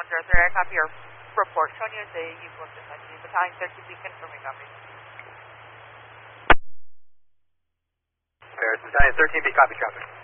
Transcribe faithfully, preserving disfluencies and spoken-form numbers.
one zero three, I copy your report. Showing you as a you've looked at the battalion thirteen B confirming copy. Paris, battalion thirteen B, copy traffic.